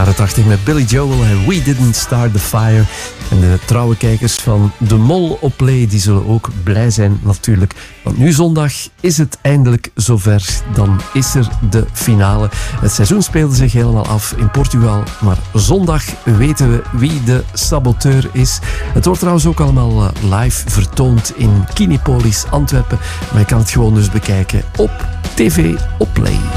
jaren 80 met Billy Joel en We Didn't Start the Fire. En de trouwe kijkers van De Mol op Play, die zullen ook blij zijn natuurlijk. Want nu zondag is het eindelijk zover. Dan is er de finale. Het seizoen speelde zich helemaal af in Portugal. Maar zondag weten we wie de saboteur is. Het wordt trouwens ook allemaal live vertoond in Kinepolis Antwerpen. Maar je kan het gewoon dus bekijken op TV op Play.